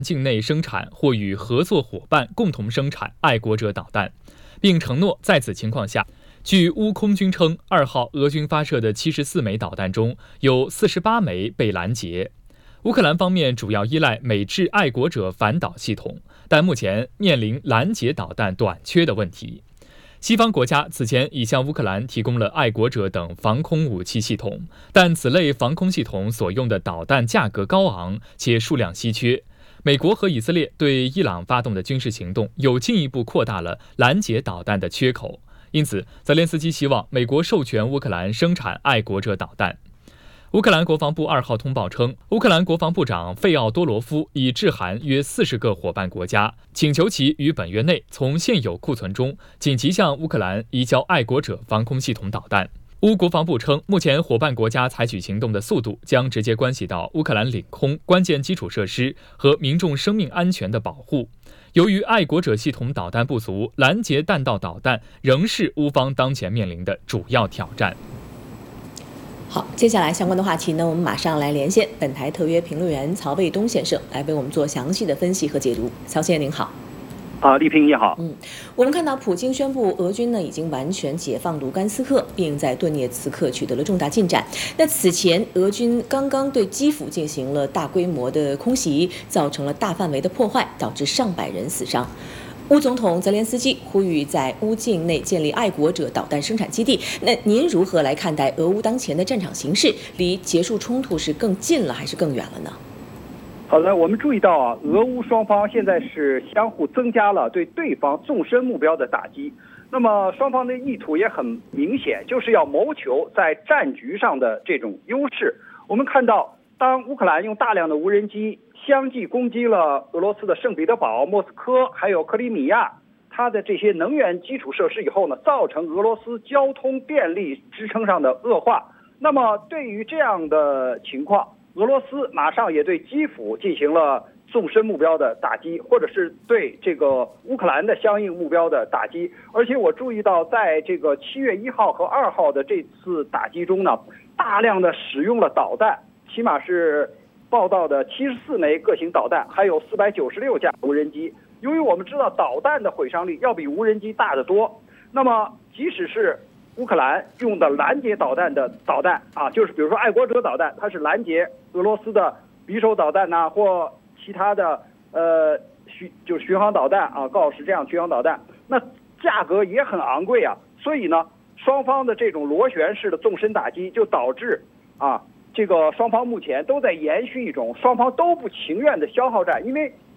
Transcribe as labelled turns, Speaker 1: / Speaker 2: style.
Speaker 1: 境内生产或与合作伙伴共同生产爱国者导弹，并承诺在此情况下，据乌空军称，2号俄军发射的74枚导弹中有48枚被拦截。乌克兰方面主要依赖美制爱国者反导系统，但目前面临拦截导弹短缺的问题。西方国家此前已向乌克兰提供了爱国者等防空武器系统，但此类防空系统所用的导弹价格高昂且数量稀缺。美国和以色列对伊朗发动的军事行动又进一步扩大了拦截导弹的缺口，因此泽连斯基希望美国授权乌克兰生产爱国者导弹。乌克兰国防部2号通报称，乌克兰国防部长费奥多罗夫已致函约40个伙伴国家，请求其于本月内从现有库存中紧急向乌克兰移交爱国者防空系统导弹。乌国防部称，目前伙伴国家采取行动的速度将直接关系到乌克兰领空关键基础设施和民众生命安全的保护。由于爱国者系统导弹不足，拦截弹道导弹仍是乌方当前面临的主要挑战。
Speaker 2: 好，接下来相关的话题呢，我们马上来连线本台特约评论员曹卫东先生，来为我们做详细的分析和解读。曹先生您好。
Speaker 3: 丽萍你好。
Speaker 2: 我们看到普京宣布俄军呢已经完全解放卢甘斯克，并在顿涅茨克取得了重大进展。那此前俄军刚刚对基辅进行了大规模的空袭，造成了大范围的破坏，导致上百人死伤。乌总统泽连斯基呼吁在乌境内建立爱国者导弹生产基地。那您如何来看待俄乌当前的战场形势？离结束冲突是更近了还是更远了呢？
Speaker 3: 好的，我们注意到俄乌双方现在是相互增加了对对方纵深目标的打击。那么双方的意图也很明显，就是要谋求在战局上的这种优势。我们看到，当乌克兰用大量的无人机相继攻击了俄罗斯的圣彼得堡、莫斯科还有克里米亚它的这些能源基础设施以后呢，造成俄罗斯交通电力支撑上的恶化。那么对于这样的情况，俄罗斯马上也对基辅进行了纵深目标的打击，或者是对这个乌克兰的相应目标的打击。而且我注意到，在这个7月1号和2号的这次打击中呢，大量的使用了导弹，起码是报道的74枚各型导弹，还有496架无人机。由于我们知道导弹的毁伤力要比无人机大得多，那么即使是乌克兰用的拦截导弹的导弹就是比如说爱国者导弹，它是拦截俄罗斯的匕首导弹或其他的巡航导弹锆石这样巡航导弹，那价格也很昂贵所以呢，双方的这种螺旋式的纵深打击就导致这个双方目前都在延续一种双方都不情愿的消耗战。因为